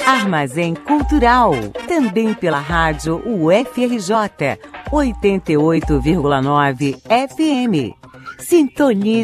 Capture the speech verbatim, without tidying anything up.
Armazém Cultural, também pela rádio U F R J, oitenta e oito vírgula nove F M. Sintonize